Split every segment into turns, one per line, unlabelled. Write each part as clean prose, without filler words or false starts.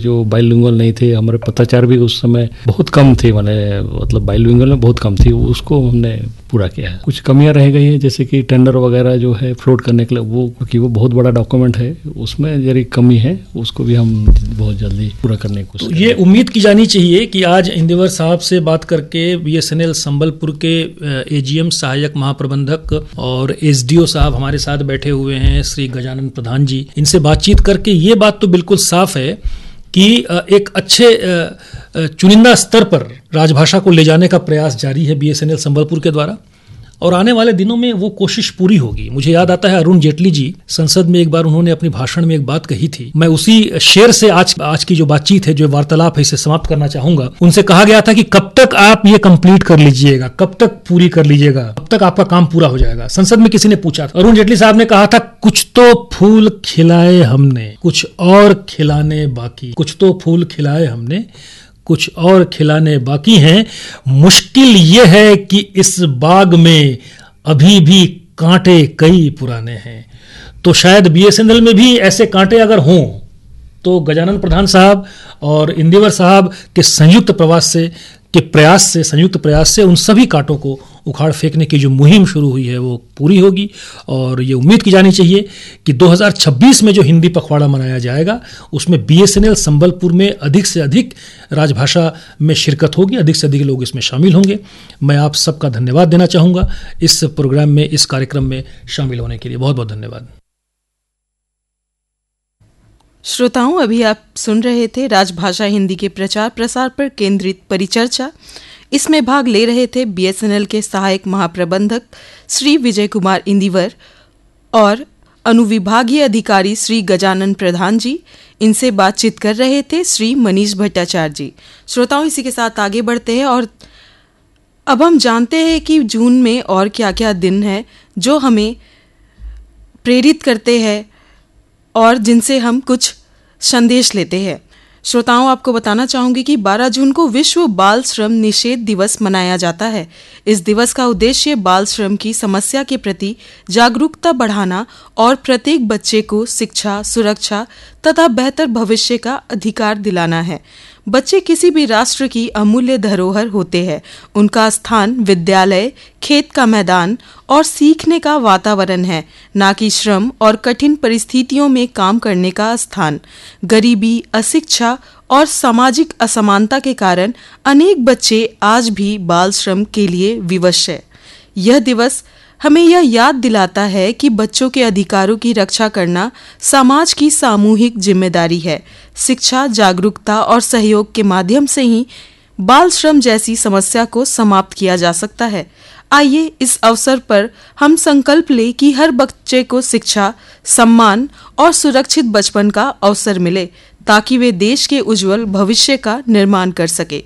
जो बाइलिंगुअल नहीं थे, हमारे पत्राचार भी उस समय बहुत कम थे, माने मतलब बाइलिंगुअल में बहुत कम थी, उसको हमने पूरा किया है। कुछ कमियां रह गई हैं, जैसे कि टेंडर वगैरह जो है फ्लोट करने के लिए, वो क्योंकि वो बहुत बड़ा डॉक्यूमेंट है, उसमें जरी कमी है, उसको भी हम बहुत जल्दी पूरा करने की कोशिश।
तो ये उम्मीद की जानी चाहिए कि आज इंदिवर साहब से बात करके BSNL संबलपुर के AGM सहायक महाप्रबंधक और SDO साहब हमारे साथ बैठे हुए हैं, श्री गजानन प्रधान जी, इनसे बातचीत करके ये बात तो बिल्कुल साफ है कि एक अच्छे चुनिंदा स्तर पर राजभाषा को ले जाने का प्रयास जारी है BSNL संबलपुर के द्वारा, और आने वाले दिनों में वो कोशिश पूरी होगी। मुझे याद आता है अरुण जेटली जी संसद में एक बार उन्होंने अपनी भाषण में एक बात कही थी, मैं उसी शेर से आज की जो बातचीत है, जो वार्तालाप है, इसे समाप्त करना चाहूंगा। उनसे कहा गया था कि कब तक आप ये कंप्लीट कर लीजिएगा, कब तक पूरी कर लीजिएगा, कब तक आपका काम पूरा हो जाएगा। संसद में किसी ने पूछा था, अरुण जेटली साहब ने कहा था, कुछ तो फूल खिलाए हमने, कुछ और खिलाने बाकी, कुछ तो फूल खिलाए हमने, कुछ और खिलाने बाकी हैं। मुश्किल ये है कि इस बाग में अभी भी कांटे कई पुराने हैं। तो शायद BSNL में भी ऐसे कांटे अगर हों तो गजानन प्रधान साहब और इंदिवर साहब के संयुक्त प्रयास से उन सभी कांटों को उखाड़ फेंकने की जो मुहिम शुरू हुई है वो पूरी होगी। और ये उम्मीद की जानी चाहिए कि 2026 में जो हिंदी पखवाड़ा मनाया जाएगा उसमें BSNL संबलपुर में अधिक से अधिक राजभाषा में शिरकत होगी, अधिक से अधिक लोग इसमें शामिल होंगे। मैं आप सबका धन्यवाद देना चाहूँगा इस प्रोग्राम में, इस कार्यक्रम में शामिल होने के लिए। बहुत बहुत धन्यवाद।
श्रोताओं, अभी आप सुन रहे थे राजभाषा हिंदी के प्रचार प्रसार पर केंद्रित परिचर्चा। इसमें भाग ले रहे थे BSNL के सहायक महाप्रबंधक श्री विजय कुमार इंदिवर और अनुविभागीय अधिकारी श्री गजानन प्रधान जी। इनसे बातचीत कर रहे थे श्री मनीष भट्टाचार्य जी। श्रोताओं, इसी के साथ आगे बढ़ते हैं और अब हम जानते हैं कि जून में और क्या क्या दिन हैं जो हमें प्रेरित करते हैं और जिनसे हम कुछ संदेश लेते हैं। श्रोताओं, आपको बताना चाहूंगी कि 12 जून को विश्व बाल श्रम निषेध दिवस मनाया जाता है। इस दिवस का उद्देश्य बाल श्रम की समस्या के प्रति जागरूकता बढ़ाना और प्रत्येक बच्चे को शिक्षा, सुरक्षा तथा बेहतर भविष्य का अधिकार दिलाना है। बच्चे किसी भी राष्ट्र की अमूल्य धरोहर होते हैं। उनका स्थान विद्यालय, खेत का मैदान और सीखने का वातावरण है, ना कि श्रम और कठिन परिस्थितियों में काम करने का स्थान। गरीबी, अशिक्षा और सामाजिक असमानता के कारण अनेक बच्चे आज भी बाल श्रम के लिए विवश हैं। यह दिवस हमें यह याद दिलाता है कि बच्चों के अधिकारों की रक्षा करना समाज की सामूहिक जिम्मेदारी है। शिक्षा, जागरूकता और सहयोग के माध्यम से ही बाल श्रम जैसी समस्या को समाप्त किया जा सकता है। आइए इस अवसर पर हम संकल्प लें कि हर बच्चे को शिक्षा, सम्मान और सुरक्षित बचपन का अवसर मिले ताकि वे देश के उज्जवल भविष्य का निर्माण कर सके।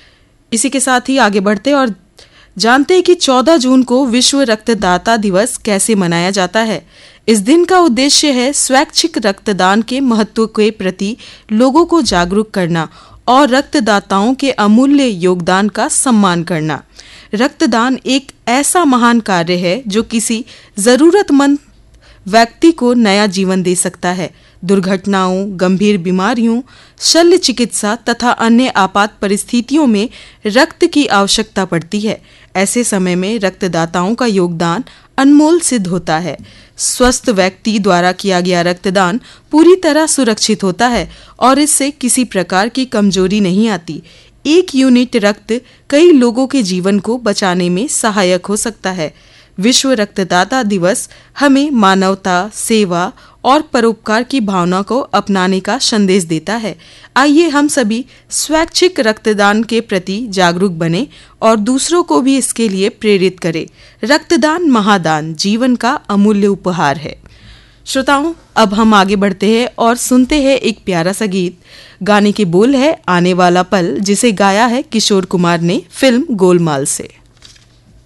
इसी के साथ ही आगे बढ़ते और जानते हैं कि 14 जून को विश्व रक्तदाता दिवस कैसे मनाया जाता है। इस दिन का उद्देश्य है स्वैच्छिक रक्तदान के महत्व के प्रति लोगों को जागरूक करना और रक्तदाताओं के अमूल्य योगदान का सम्मान करना। रक्तदान एक ऐसा महान कार्य है जो किसी जरूरतमंद व्यक्ति को नया जीवन दे सकता है। दुर्घटनाओं, गंभीर बीमारियों, शल्य चिकित्सा तथा अन्य आपात परिस्थितियों में रक्त की आवश्यकता पड़ती है। ऐसे समय में रक्तदाताओं का योगदान अनमोल सिद्ध होता है। स्वस्थ व्यक्ति द्वारा किया गया रक्तदान पूरी तरह सुरक्षित होता है और इससे किसी प्रकार की कमजोरी नहीं आती। 1 यूनिट रक्त कई लोगों के जीवन को बचाने में सहायक हो सकता है। विश्व रक्तदाता दिवस हमें मानवता, सेवा और परोपकार की भावना को अपनाने का संदेश देता है। आइए हम सभी स्वैच्छिक रक्तदान के प्रति जागरूक बने और दूसरों को भी इसके लिए प्रेरित करें। रक्तदान महादान जीवन का अमूल्य उपहार है। श्रोताओं, अब हम आगे बढ़ते हैं और सुनते हैं एक प्यारा सा गीत। गाने के बोल है आने वाला पल, जिसे गाया है किशोर कुमार ने फिल्म गोलमाल से।